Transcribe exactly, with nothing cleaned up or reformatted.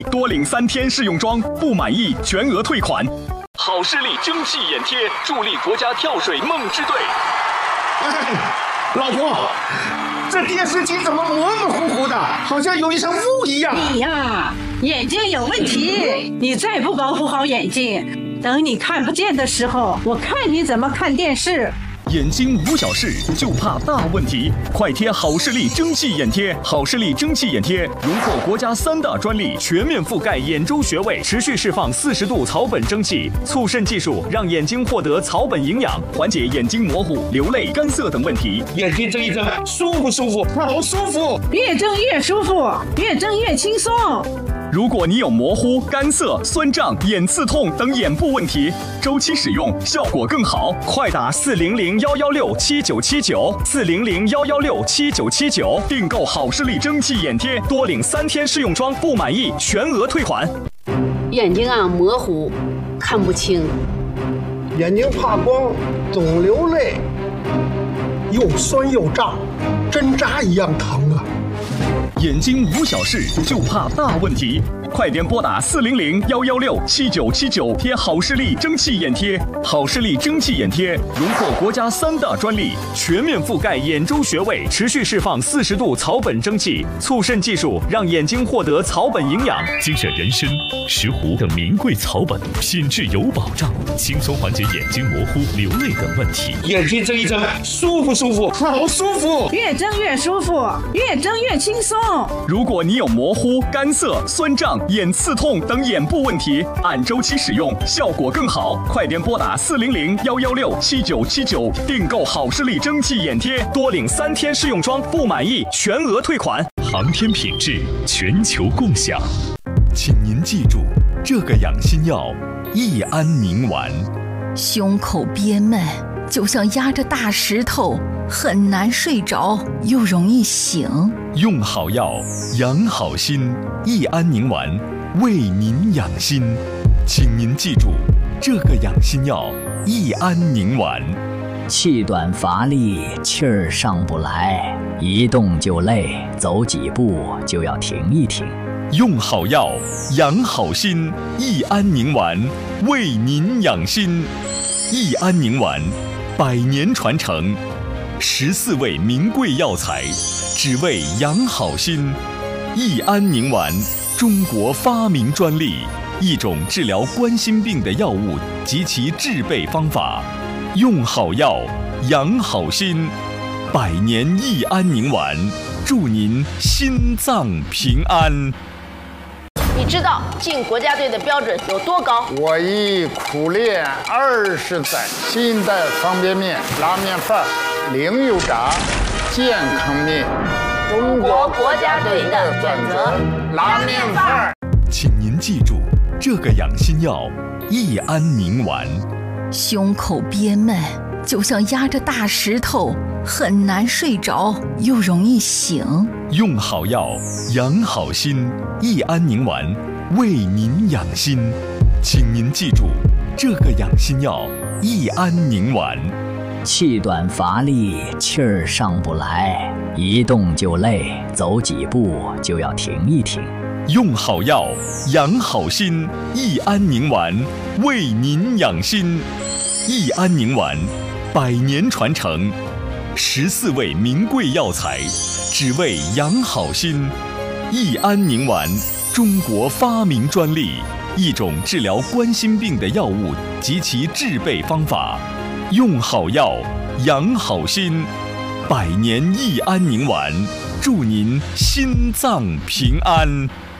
多领三天试用装，不满意全额退款。好视力蒸汽眼贴，助力国家跳水梦之队。 哎，老婆，这电视机怎么模模糊糊的，好像有一层雾一样？ 你呀，眼睛有问题，你再不保护好眼睛，等你看不见的时候，我看你怎么看电视。 眼睛无小事，就怕大问题。快贴好视力蒸汽眼贴！好视力蒸汽眼贴荣获国家三大专利，全面覆盖眼周穴位，持续释放四十度草本蒸汽，促渗技术让眼睛获得草本营养，缓解眼睛模糊、流泪、干涩等问题。 眼睛睁一睁，舒不舒服？好舒服！ 越睁越舒服，越睁越轻松。 如果你有模糊、干涩、酸胀、眼刺痛等眼部问题，周期使用效果更好。快打四零零幺幺六七九七九四零零幺幺六七九七九，订购好视力蒸汽眼贴，多领三天试用装，不满意全额退款。 眼睛啊模糊，看不清， 眼睛怕光，总流泪，又酸又胀，针扎一样疼啊！ 眼睛无小事，就怕大问题。快点拨打四零零幺幺六七九七九，贴好视力蒸汽眼贴。好视力蒸汽眼贴荣获国家三大专利，全面覆盖眼周穴位，持续释放四十度草本蒸汽，促渗技术让眼睛获得草本营养。 精选人参、石斛等名贵草本，品质有保障，轻松缓解眼睛模糊、流泪等问题。 眼睛睁一睁，舒不舒服？好舒服！ 越睁越舒服，越睁越轻松。 如果你有模糊、干涩、酸胀、眼刺痛等眼部问题，按周期使用效果更好。快点拨打四零零幺幺六七九七九，订购好视力蒸汽眼贴，多领三天试用装，不满意全额退款。 航天品质，全球共享。 请您记住，这个养心药益安宁丸。 胸口憋闷，就像压着大石头，很难睡着，又容易醒。 用好药，养好心，益安宁丸为您养心。请您记住，这个养心药益安宁丸。 气短乏力，气儿上不来，一动就累，走几步就要停一停。 用好药，养好心，益安宁丸为您养心。益安宁丸，百年传承，十四味名贵药材，只为养好心。益安宁丸，中国发明专利，一种治疗冠心病的药物及其制备方法。用好药，养好心，百年益安宁丸，祝您心脏平安。 你知道进国家队的标准有多高？ 我已苦练二十载，新代方便面、拉面饭、零油炸、健康面， 中国国家队的选择， 拉面饭。 请您记住，这个养心药益安宁丸。 胸口憋闷，就像压着大石头，很难睡着，又容易醒。 用好药，养好心，益安宁丸为您养心。请您记住，这个养心药益安宁丸。 气短乏力，气儿上不来，一动就累，走几步就要停一停。 用好药，养好心，益安宁丸为您养心。益安宁丸，百年传承，十四味名贵药材，只为养好心。益安宁丸，中国发明专利，一种治疗冠心病的药物及其制备方法。用好药，养好心，百年益安宁丸，祝您心脏平安。